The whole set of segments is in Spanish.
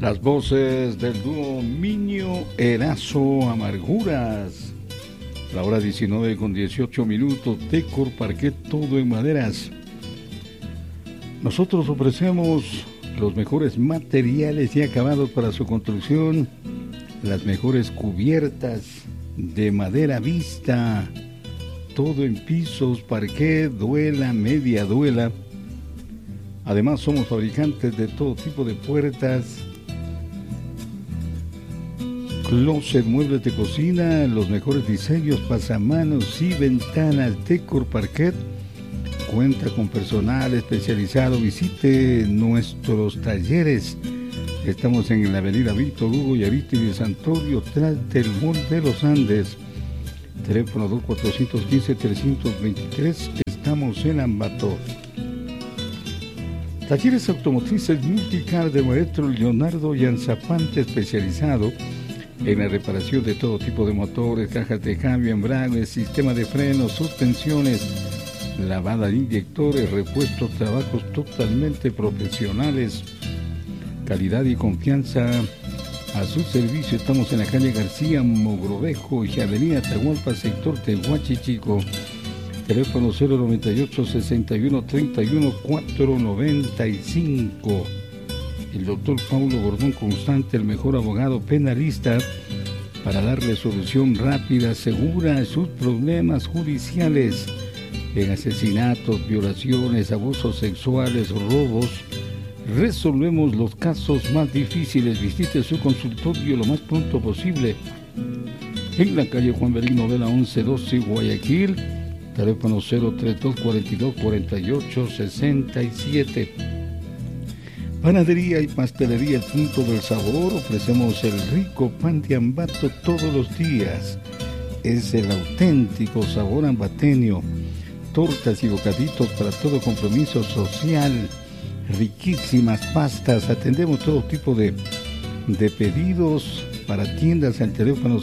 Las voces del dúo Minio Erazo Amarguras. La hora 19:18, Decor Parquet, todo en maderas. Nosotros ofrecemos los mejores materiales y acabados para su construcción, las mejores cubiertas de madera vista, todo en pisos, parquet, duela, media duela. Además somos fabricantes de todo tipo de puertas, closet, muebles de cocina, los mejores diseños, pasamanos y ventanas. Decor Parquet cuenta con personal especializado. Visite nuestros talleres. Estamos en la avenida Víctor Hugo y Arístides Santorio, tras del Mall de los Andes. Teléfono 2415-323. Estamos en Ambato. Talleres automotrices Multicar de maestro Leonardo Yanzapante, especializado en la reparación de todo tipo de motores, cajas de cambio, embragues, sistema de frenos, suspensiones, lavada de inyectores, repuestos, trabajos totalmente profesionales, calidad y confianza a su servicio. Estamos en la calle García Mogrovejo y avenida Atahualpa, sector Tehuachichico. Teléfono 098-61-31-495. El doctor Paulo Gordón Constante, el mejor abogado penalista, para darle solución rápida, segura a sus problemas judiciales en asesinatos, violaciones, abusos sexuales, robos. Resolvemos los casos más difíciles. Visite su consultorio lo más pronto posible en la calle Juan Belino de la 1112, Guayaquil. Teléfono 032-42-48-67. Panadería y pastelería El Punto del Sabor. Ofrecemos el rico pan de Ambato todos los días. Es el auténtico sabor ambateño. Tortas y bocaditos para todo compromiso social. Riquísimas pastas. Atendemos todo tipo de pedidos para tiendas al teléfono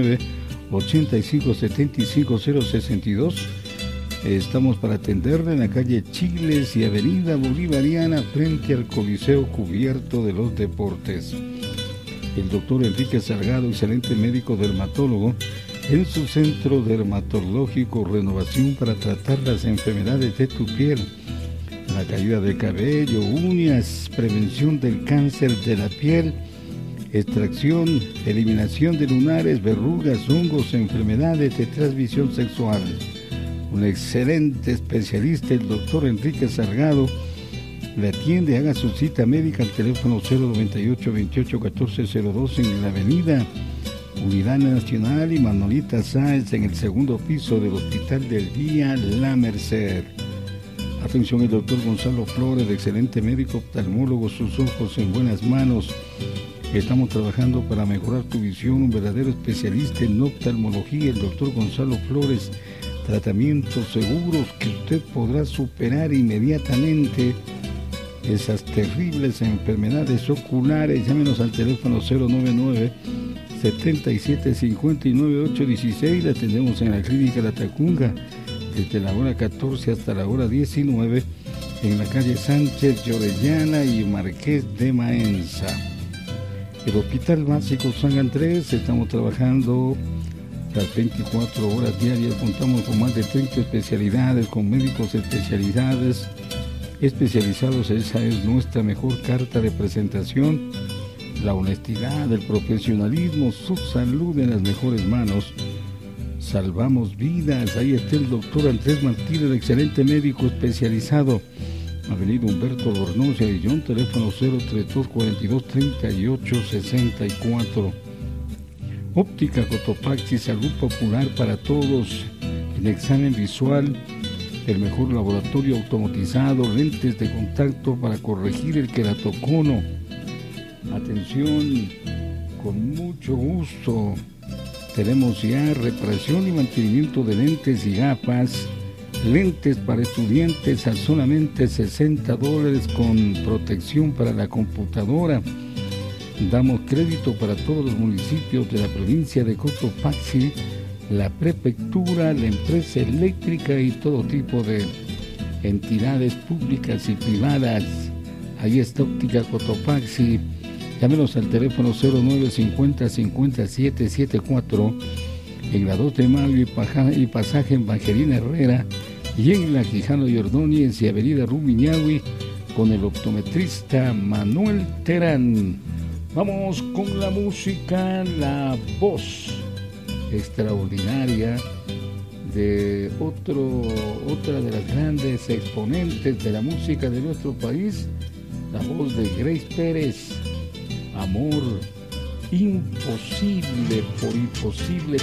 09-8575-062. Estamos para atenderle en la calle Chiles y avenida Bolivariana, frente al Coliseo Cubierto de los Deportes. El doctor Enrique Salgado, excelente médico dermatólogo, en su centro dermatológico Renovación, para tratar las enfermedades de tu piel, la caída de cabello, uñas, prevención del cáncer de la piel, extracción, eliminación de lunares, verrugas, hongos, enfermedades de transmisión sexual. Un excelente especialista, el doctor Enrique Salgado, le atiende. Haga su cita médica al teléfono 098-28-1402 en la avenida Unidad Nacional y Manolita Sáenz, en el segundo piso del Hospital del Día La Merced. Atención, el doctor Gonzalo Flores, de excelente médico oftalmólogo, sus ojos en buenas manos. Estamos trabajando para mejorar tu visión, un verdadero especialista en oftalmología, el doctor Gonzalo Flores. Tratamientos seguros que usted podrá superar inmediatamente esas terribles enfermedades oculares. Llámenos al teléfono 099-7759-816. La atendemos en la clínica La Tacunga desde la hora 14 hasta la hora 19 en la calle Sánchez de Orellana y Marqués de Maenza. El Hospital Básico San Andrés, estamos trabajando las 24 horas diarias. Contamos con más de 30 especialidades, con médicos especializados. Esa es nuestra mejor carta de presentación. La honestidad, el profesionalismo, su salud en las mejores manos. Salvamos vidas. Ahí está el doctor Andrés Martínez, el excelente médico especializado. Avenida Humberto Albornoz y Ayllón, teléfono 032-42-38-64. Óptica Cotopaxi, salud popular para todos. En examen visual, el mejor laboratorio automatizado, lentes de contacto para corregir el queratocono. Atención, con mucho gusto. Tenemos ya reparación y mantenimiento de lentes y gafas. Lentes para estudiantes a solamente $60 con protección para la computadora. Damos crédito para todos los municipios de la provincia de Cotopaxi, la prefectura, la empresa eléctrica y todo tipo de entidades públicas y privadas. Ahí está Óptica Cotopaxi, Llámenos al teléfono 0950-5774 en la 2 de Mayo y pasaje Evangelina Herrera, y en la Quijano y Ordóñez y avenida Rumiñahui con el optometrista Manuel Terán. Vamos con la música, la voz extraordinaria de otra de las grandes exponentes de la música de nuestro país, la voz de Grace Pérez. Amor imposible por imposible